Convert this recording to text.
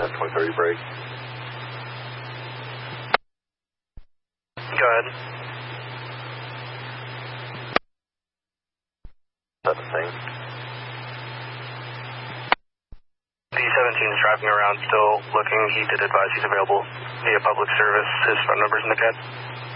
2030 break. Go ahead. That's the thing. D17 is driving around still looking. He did advise he's available via public service. His phone number's in the CAD.